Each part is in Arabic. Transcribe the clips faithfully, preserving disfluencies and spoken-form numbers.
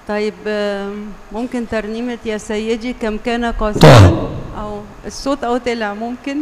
طيب ممكن ترنيمة يا سيدي كم كان قاسيا، أو الصوت أو طلع ممكن؟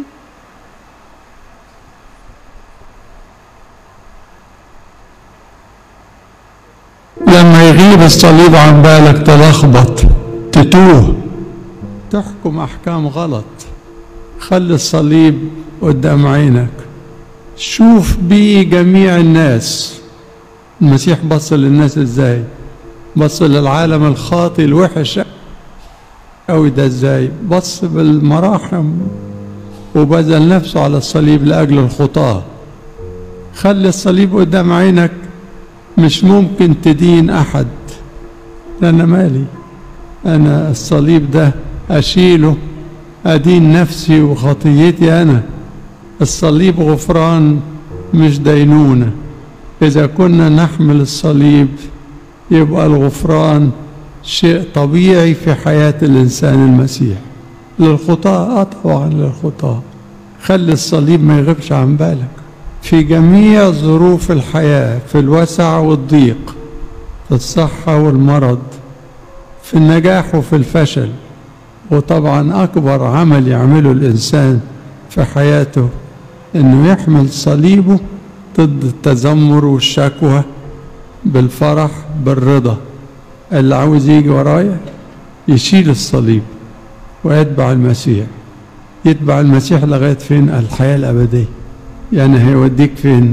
لما يغيب الصليب عن بالك تلخبط، تتوه، تحكم أحكام غلط. خلي الصليب قدام عينك، شوف بيه جميع الناس. المسيح بص للناس ازاي؟ بص للعالم الخاطئ الوحش أوي ده ازاي؟ بص بالمراحم وبذل نفسه على الصليب لأجل الخطاة. خلي الصليب قدام عينك، مش ممكن تدين أحد. أنا مالي، أنا الصليب ده أشيله أدين نفسي وخطيتي أنا. الصليب غفران مش دينونة. إذا كنا نحمل الصليب يبقى الغفران شيء طبيعي في حياة الإنسان المسيح. للخطاة، آه طبعا للخطاة. خلي الصليب ما يغيبش عن بالك في جميع ظروف الحياة، في الوسع والضيق، في الصحة والمرض، في النجاح وفي الفشل. وطبعا أكبر عمل يعمله الإنسان في حياته إنه يحمل صليبه ضد التذمر والشكوى بالفرح بالرضا. اللي عاوز يجي ورايا يشيل الصليب ويتبع المسيح. يتبع المسيح لغاية فين؟ الحياة الأبدية. يعني هيوديك فين؟